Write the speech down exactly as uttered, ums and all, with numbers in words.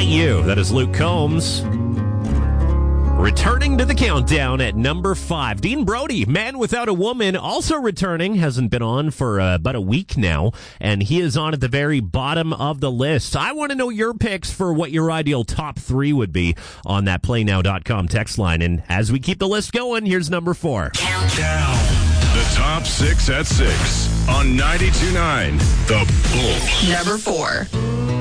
You. That is Luke Combs. Returning to the countdown at number five. Dean Brody, Man Without a Woman, also returning. Hasn't been on for uh, about a week now, and he is on at the very bottom of the list. I want to know your picks for what your ideal top three would be on that play now dot com text line. And as we keep the list going, here's number four. Countdown. The top six at six on ninety-two point nine The Bull. Number four.